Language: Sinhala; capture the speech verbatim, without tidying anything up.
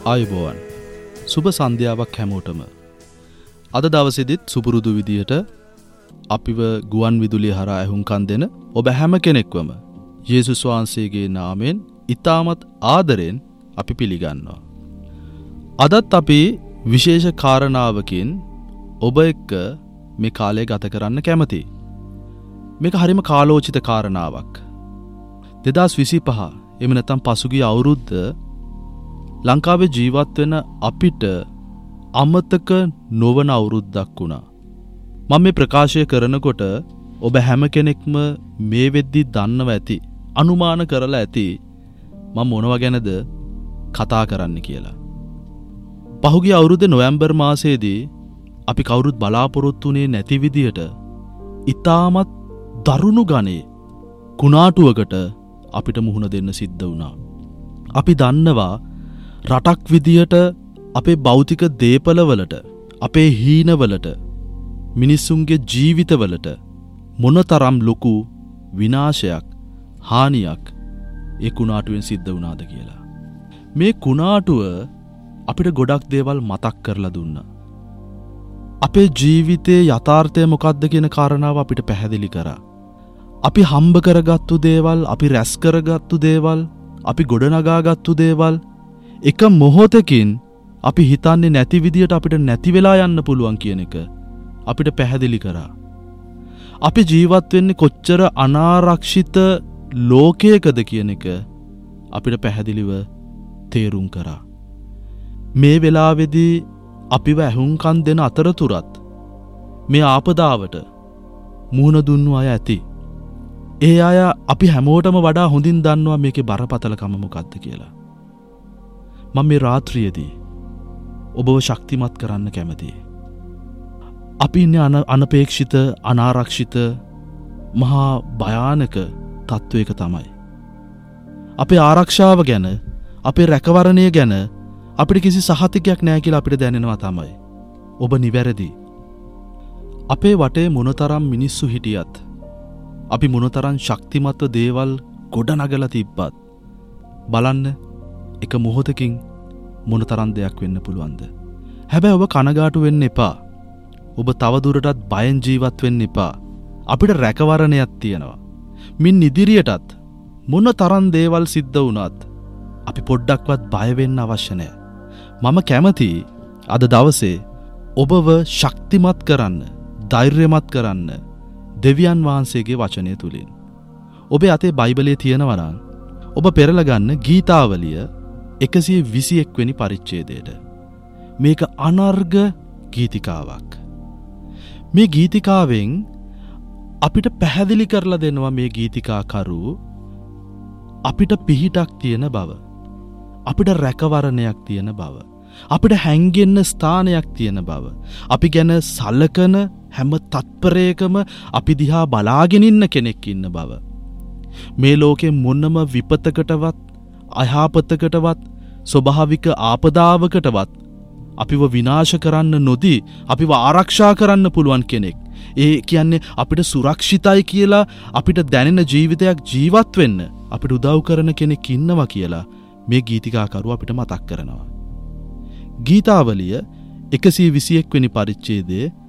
ආයුබෝවන්. සුබ සන්ධ්‍යාවක් හැමෝටම. අද දවසේදීත් සුපුරුදු විදියට අපිව ගුවන් විදුලිය හරහා ඇහුම්කන් දෙන ඔබ හැම කෙනෙක්වම යේසුස් වහන්සේගේ නාමයෙන් ඊටමත් ආදරෙන් අපි පිළිගන්නවා. අදත් අපි විශේෂ කාරණාවකින් ඔබ එක්ක මේ කාලය ගත කරන්න කැමතියි. මේක හරිම කාලෝචිත කාරණාවක්. දෙදාස් විසිපහ එහෙම නැත්නම් පසුගිය අවුරුද්ද ලංකාවේ ජීවත් වෙන අපිට අමතක නොවන අවුරුද්දක් වුණා. මම මේ ප්‍රකාශය කරනකොට ඔබ හැම කෙනෙක්ම මේ වෙද්දි දන්නව ඇති, අනුමාන කරලා ඇති මම මොනවා ගැනද කතා කරන්න කියලා. පහුගිය අවුරුද්දේ නොවැම්බර් මාසයේදී අපි කවුරුත් බලාපොරොත්තු වෙන්නේ නැති විදියට ඊටමත් දරුණු ගණේ කුණාටුවකට අපිට මුහුණ දෙන්න සිද්ධ වුණා. අපි දන්නවා රටක් විදියට අපේ භෞතික දේපලවලට, අපේ හීනවලට, මිනිසුන්ගේ ජීවිතවලට මොනතරම් ලොකු විනාශයක්, හානියක් ඒ කුණාටුවෙන් සිද්ධ වුණාද කියලා. මේ කුණාටුව අපිට ගොඩක් දේවල් මතක් කරලා දුන්නා. අපේ ජීවිතයේ යථාර්ථය මොකක්ද කියන කාරණාව අපිට පැහැදිලි කරා. අපි හම්බ කරගත්තු දේවල්, අපි රැස් කරගත්තු දේවල්, අපි ගොඩනගාගත්තු දේවල් එක මොහොතකින් අපි හිතන්නේ නැති විදියට අපිට නැති වෙලා යන්න පුළුවන් කියන එක අපිට පැහැදිලි කරා. අපි ජීවත් වෙන්නේ කොච්චර අනාරක්ෂිත ලෝකයකද කියන එක අපිට පැහැදිලිව තේරුම් කරා. මේ වෙලාවේදී අපිව ඇහුම්කන් දෙන අතරතුරත් මේ ආපදාවට මුහුණ දුන්නු අය ඇති. ඒ අය අපි හැමෝටම වඩා හොඳින් දන්නවා මේකේ බරපතලකම මොකක්ද කියලා. මම මේ රාත්‍රියේදී ඔබව ශක්තිමත් කරන්න කැමතියි. අපි ඉන්නේ අන, අනපේක්ෂිත, අනාරක්ෂිත මහා භයානක තත්වයක තමයි. අපේ ආරක්ෂාව ගැන, අපේ රැකවරණය ගැන අපිට කිසි සහතිකයක් නැහැ කියලා අපිට දැනෙනවා තමයි. ඔබ නිවැරදි. අපේ වටේ මොනතරම් මිනිස්සු හිටියත්, අපි මොනතරම් ශක්තිමත්ව දේවල් ගොඩනගලා තිබ්බත් බලන්න එක මොහොතකින් මොනතරම් දෙයක් වෙන්න පුළුවන්ද? හැබැයි ඔබ කනගාටු වෙන්න එපා. ඔබ තවදුරටත් බයෙන් ජීවත් වෙන්න එපා. අපිට රැකවරණයක් තියෙනවා. මින් ඉදිරියටත් මොනතරම් දේවල් සිද්ධ වුණත් අපි පොඩ්ඩක්වත් බය වෙන්න අවශ්‍ය නැහැ. මම කැමතියි අද දවසේ ඔබව ශක්තිමත් කරන්න, ධෛර්යමත් කරන්න දෙවියන් වහන්සේගේ වචනය තුලින්. ඔබේ අතේ බයිබලයේ තියෙනවා නම් ඔබ පෙරලා ගන්න ගීතාවලිය එකසිය විසි එක් වෙනි පරිච්ඡේදයට. මේක අනර්ග ගීතිකාවක්. මේ ගීතිකාවෙන් අපිට පැහැදිලි කරලා දෙනවා මේ ගීතිකාකරු අපිට පිහිටක් තියෙන බව, අපිට රැකවරණයක් තියෙන බව, අපිට හැංගෙන්න ස්ථානයක් තියෙන බව, අපි ගැන සලකන හැම තත්පරයකම අපි දිහා බලාගෙන ඉන්න කෙනෙක් ඉන්න බව. මේ ලෝකේ මොනම විපතකටවත්, අයහපතකටවත්, ස්වභාවික ආපදාවකටවත් අපිව විනාශ කරන්න නොදී අපිව ආරක්ෂා කරන්න පුළුවන් කෙනෙක්. ඒ කියන්නේ අපිට සුරක්ෂිතයි කියලා අපිට දැනෙන ජීවිතයක් ජීවත් වෙන්න අපිට උදව් කරන කෙනෙක් ඉන්නවා කියලා මේ ගීතිකාකරු අපිට මතක් කරනවා. ගීතාවලිය එකසිය විසි එක් වෙනි පරිච්ඡේදයේ